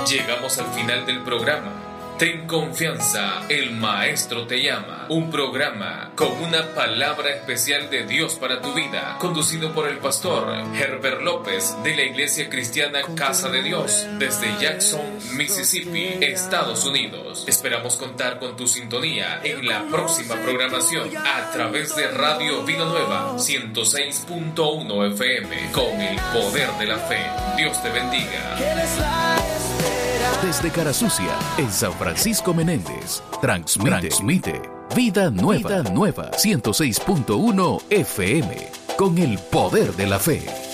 Llegamos al final del programa. Ten confianza, el Maestro te llama. Un programa con una palabra especial de Dios para tu vida, conducido por el pastor Herbert López de la Iglesia Cristiana Casa de Dios, desde Jackson, Mississippi, Estados Unidos. Esperamos contar con tu sintonía en la próxima programación a través de Radio Vida Nueva 106.1 FM con el poder de la fe. Dios te bendiga. Desde Carasucia, en San Francisco Menéndez, transmite Vida Nueva 106.1 FM con el poder de la fe.